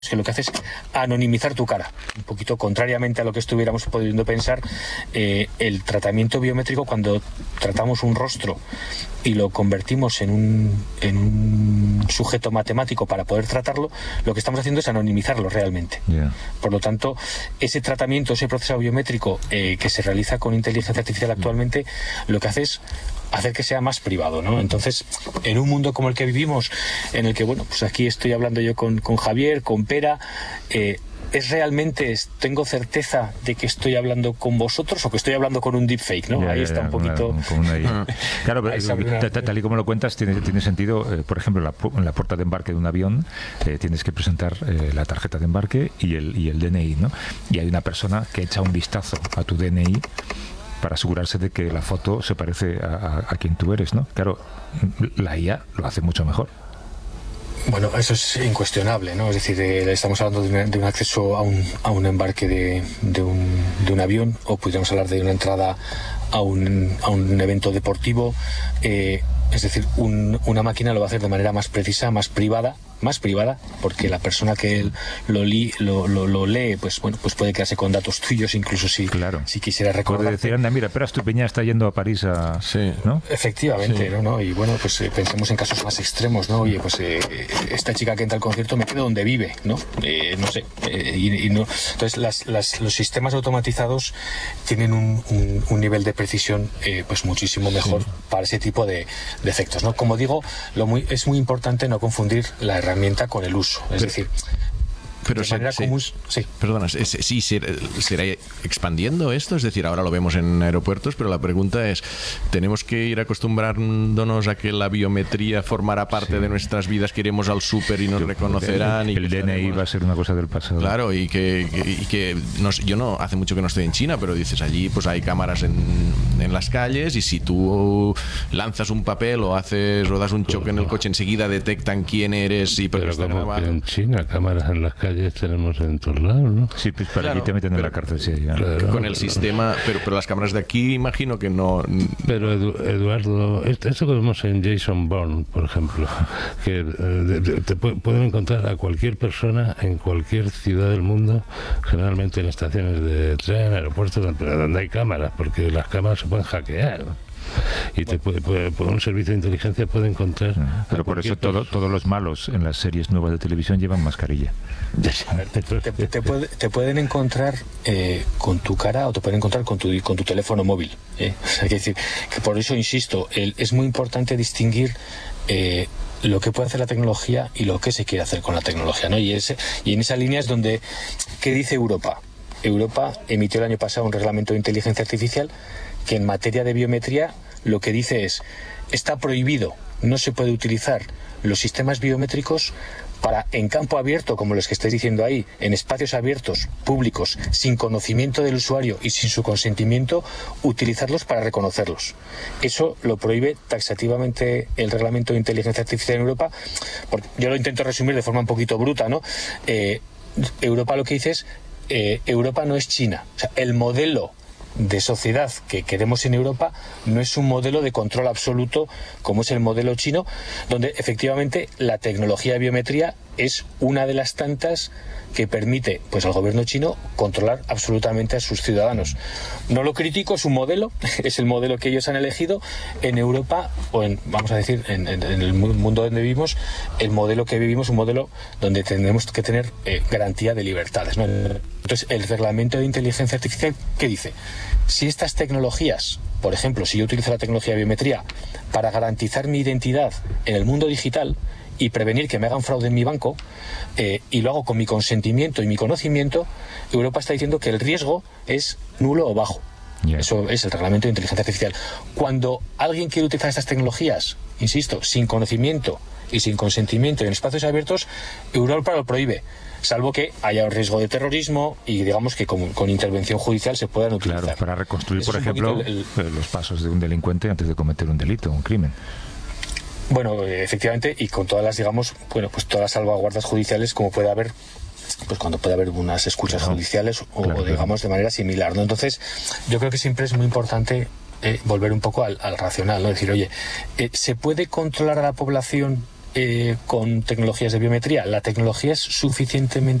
que lo que hace es anonimizar tu cara, un poquito contrariamente a lo que estuviéramos pudiendo pensar. El tratamiento biométrico, cuando tratamos un rostro y lo convertimos en un sujeto matemático para poder tratarlo, lo que estamos haciendo es anonimizarlo realmente. Por lo tanto, ese tratamiento, ese proceso biométrico que se realiza con inteligencia artificial actualmente, lo que hace es hacer que sea más privado, ¿no? Entonces, en un mundo como el que vivimos, en el que, bueno, pues aquí estoy hablando yo con Javier, con Pera, ¿es realmente, tengo certeza de que estoy hablando con vosotros o que estoy hablando con un deepfake, ¿no? Ahí está un poquito... Claro, tal y como lo cuentas, tiene sentido. Por ejemplo, en la puerta de embarque de un avión tienes que presentar la tarjeta de embarque y el DNI, ¿no? Y hay una persona que echa un vistazo a tu DNI para asegurarse de que la foto se parece a quien tú eres, ¿no? Claro, la IA lo hace mucho mejor. Bueno, eso es incuestionable, ¿no? Es decir, estamos hablando de un acceso a un embarque de un avión, o podríamos hablar de una entrada a un evento deportivo. Es decir, una máquina lo va a hacer de manera más precisa, más privada, porque la persona que lo lee, pues bueno, pues puede quedarse con datos tuyos, incluso si quisiera recordar. Puede decir, anda, mira, pero Estupiñán está yendo a París ¿no? Efectivamente, sí. ¿no? Y bueno, pues pensemos en casos más extremos, ¿no? Oye, pues esta chica que entra al concierto me quedo donde vive, ¿no? No sé. No. Entonces, los sistemas automatizados tienen un nivel de precisión pues muchísimo mejor para ese tipo de efectos, ¿no? Como digo, es muy importante no confundir la herramienta con el uso, es decir, pero perdona, sí, ¿será expandiendo esto? Es decir, ahora lo vemos en aeropuertos, pero la pregunta es, ¿tenemos que ir acostumbrándonos a que la biometría formará parte de nuestras vidas, que iremos al súper y nos reconocerán? El DNI va a ser una cosa del pasado. Claro, y que yo no, hace mucho que no estoy en China, pero dices, allí pues hay cámaras en las calles, y si tú lanzas un papel o das un choque en el coche, enseguida detectan quién eres. Pero como en China, cámaras en las calles tenemos en todos lados, ¿no? Sí, pues para allí te meten en la cárcel, sí. Claro, con el sistema, pero las cámaras de aquí imagino que no. Pero Eduardo, esto que vemos en Jason Bourne, por ejemplo, que pueden encontrar a cualquier persona en cualquier ciudad del mundo, generalmente en estaciones de tren, aeropuertos, donde hay cámaras, porque las cámaras se pueden hackear. Y por un servicio de inteligencia puede encontrar. Pero por eso todos los malos en las series nuevas de televisión llevan mascarilla. Te pueden encontrar con tu cara, o te pueden encontrar con tu teléfono móvil. Es decir, que por eso insisto, es muy importante distinguir lo que puede hacer la tecnología y lo que se quiere hacer con la tecnología, ¿no? Y en esa línea es donde, ¿qué dice Europa? Europa emitió el año pasado un reglamento de inteligencia artificial que en materia de biometría lo que dice es: está prohibido, no se puede utilizar los sistemas biométricos para, en campo abierto, como los que estáis diciendo ahí, en espacios abiertos, públicos, sin conocimiento del usuario y sin su consentimiento, utilizarlos para reconocerlos. Eso lo prohíbe taxativamente el reglamento de inteligencia artificial en Europa. Porque yo lo intento resumir de forma un poquito bruta, ¿no? Europa lo que dice es, Europa no es China. O sea, el modelo de sociedad que queremos en Europa no es un modelo de control absoluto como es el modelo chino, donde efectivamente la tecnología de biometría es una de las tantas que permite pues al gobierno chino controlar absolutamente a sus ciudadanos. No lo critico, es un modelo, es el modelo que ellos han elegido. En Europa, o vamos a decir, en el mundo donde vivimos, el modelo que vivimos es un modelo donde tenemos que tener garantía de libertades, ¿no? Entonces, el reglamento de inteligencia artificial, ¿qué dice? Si estas tecnologías, por ejemplo, si yo utilizo la tecnología de biometría para garantizar mi identidad en el mundo digital y prevenir que me hagan fraude en mi banco, y lo hago con mi consentimiento y mi conocimiento, Europa está diciendo que el riesgo es nulo o bajo. Eso es el reglamento de inteligencia artificial. Cuando alguien quiere utilizar estas tecnologías, insisto, sin conocimiento y sin consentimiento en espacios abiertos, Europa lo prohíbe, salvo que haya un riesgo de terrorismo y digamos que con intervención judicial se puedan utilizar. Claro, para reconstruir, por ejemplo, los pasos de un delincuente antes de cometer un delito, un crimen. Bueno, efectivamente, y con todas las, digamos, pues todas las salvaguardas judiciales como puede haber, pues cuando puede haber unas escuchas judiciales o digamos de manera similar, ¿no? Entonces, yo creo que siempre es muy importante volver un poco al racional, ¿no? Decir, oye, ¿se puede controlar a la población con tecnologías de biometría. La tecnología es suficientemente